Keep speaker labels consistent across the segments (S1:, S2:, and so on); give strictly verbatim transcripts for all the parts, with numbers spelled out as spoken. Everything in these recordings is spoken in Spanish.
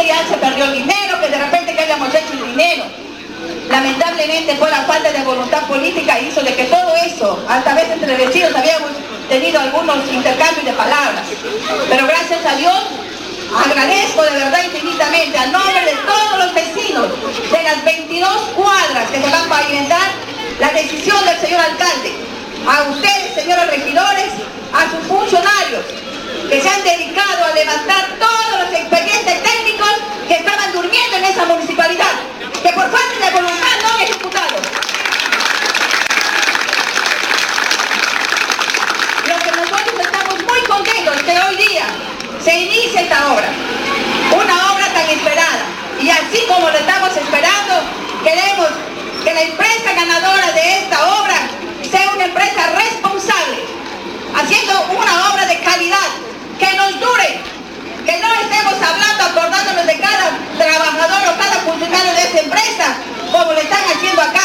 S1: ya se perdió el dinero, que de repente que hayamos hecho el dinero. Lamentablemente fue la falta de voluntad política hizo de que todo eso, hasta a veces entre vecinos habíamos tenido algunos intercambios de palabras. Pero gracias a Dios, agradezco de verdad infinitamente a nombre de todos los vecinos de las veintidós cuadras que se van a pavimentar, la decisión del señor alcalde, a ustedes, señores regidores, a sus funcionarios, que se han dedicado a levantar todos los expedientes técnicos que estaban durmiendo en esa municipalidad, que por falta de voluntad no han ejecutado. Lo que nosotros estamos muy contentos que hoy día se inicie esta obra, una obra tan esperada, y así como lo estamos esperando, queremos que la empresa ganadora de esta obra sea una empresa responsable, haciendo una obra de calidad, que nos dure, que no estemos hablando, acordándonos de cada trabajador o cada funcionario de esa empresa, como lo están haciendo acá.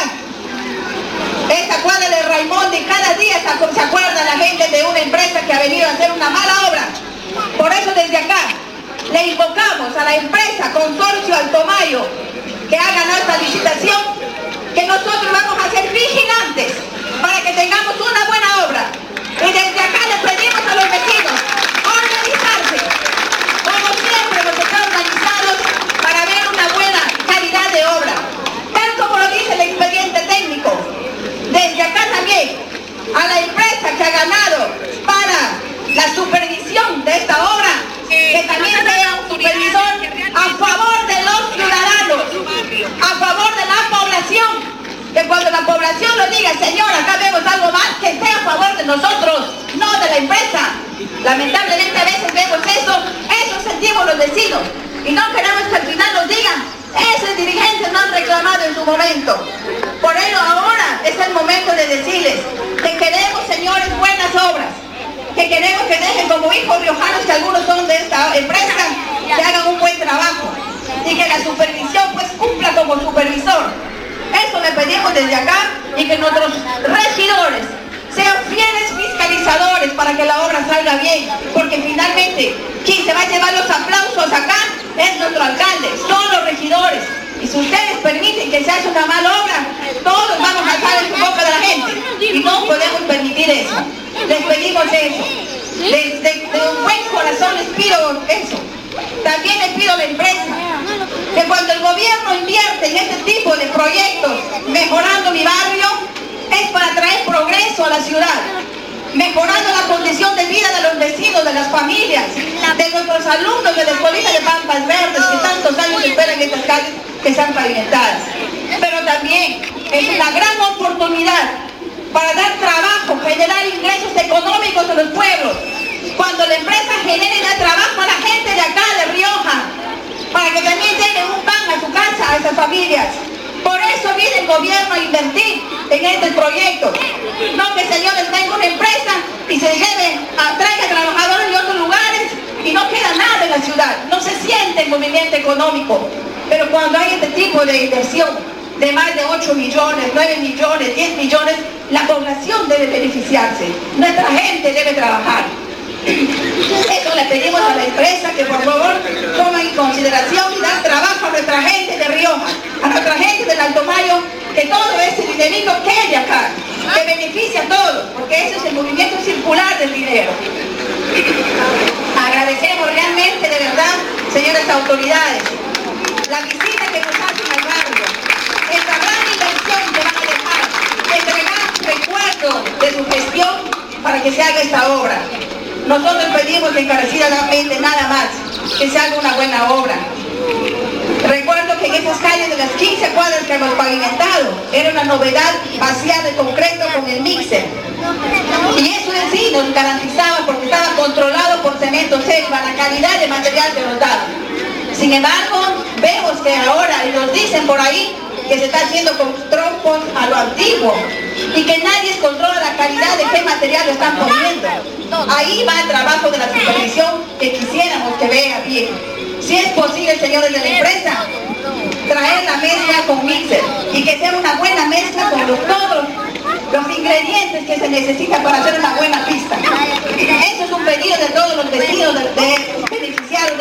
S1: Esta cuadra de Raimundo, y cada día se acuerda la gente de una empresa que ha venido a hacer una mala obra. Por eso desde acá le invocamos a la empresa Consorcio Altomayo, que ha ganado esta licitación, que nosotros vamos a ser vigilantes para que tengamos una buena obra. Y desde acá les pedimos a los vecinos organizarse. Como siempre hemos estado organizados para ver una buena calidad de obra. Tal como lo dice el expediente técnico. Desde acá también a la empresa que ha ganado para la supervisión de esta obra, que también sea un supervisor a favor de los ciudadanos, a favor de la población. Que cuando la población lo diga, señor, acá vemos algo más, que esté a favor de nosotros, no de la empresa. Lamentablemente a veces vemos eso, eso sentimos los vecinos, y no queremos que al final nos digan, esos dirigentes no han reclamado en su momento. Por ello ahora es el momento de decirles que queremos, señores, buenas obras, que queremos que dejen como hijos riojanos, que algunos son de esta empresa, que hagan un buen trabajo, y que la supervisión pues cumpla como supervisor. Eso le pedimos desde acá, y que nuestros regidores sean fieles fiscalizadores para que la obra salga bien, porque finalmente quien se va a llevar los aplausos acá es nuestro alcalde, son los regidores. Y si ustedes permiten que se haga una mala obra, todos vamos a estar en su boca de la gente, y no podemos permitir eso. Les pedimos eso, les, de, de un buen corazón les pido eso. También les pido a la empresa que cuando el gobierno invierte en este tipo de proyectos, mejorando mi barrio, es para traer progreso a la ciudad, mejorando la condición de vida de los vecinos, de las familias, de nuestros alumnos de la escuelita de Pampas Verdes, que tantos años esperan estas calles que sean pavimentadas. Pero también es una gran oportunidad para dar trabajo, generar ingresos económicos a los pueblos. Cuando la empresa genere ya trabajo a la gente de acá, de Rioja, para que también lleven un pan a su casa, a esas familias. Por eso viene el gobierno a invertir en este proyecto. No que señores tengan una empresa y se lleve, a, traiga trabajadores de otros lugares y no queda nada en la ciudad. No se siente el movimiento económico. Pero cuando hay este tipo de inversión de más de ocho millones, nueve millones, diez millones, la población debe beneficiarse. Nuestra gente debe trabajar. Eso le pedimos a la empresa, que por favor tomen en consideración y dan trabajo a nuestra gente de Rioja, a nuestra gente del Altomayo, que todo ese dinerito quede acá, que beneficie a todos, porque ese es el movimiento circular del dinero. Agradecemos realmente, de verdad, señoras autoridades, la visita que nos hacen al barrio, esta gran inversión que van a dejar, entregar recuerdos de su gestión para que se haga esta obra. Nosotros pedimos encarecidamente nada más, que se haga una buena obra. Recuerdo que en esas calles de las quince cuadras que hemos pavimentado, era una novedad vaciar de concreto con el mixer. Y eso en sí nos garantizaba, porque estaba controlado por Cemento Selva, la calidad de material que nos daba. Sin embargo, vemos que ahora, y nos dicen por ahí, que se está haciendo con troncos a lo antiguo, y que nadie controla la calidad de qué material lo están poniendo. Ahí va el trabajo de la supervisión que quisiéramos que vea bien. Si es posible, señores de la empresa, traer la mezcla con mixer, y que sea una buena mezcla con los, todos los ingredientes que se necesitan para hacer una buena pista. Eso es un pedido de todos los vecinos de, de beneficiarios.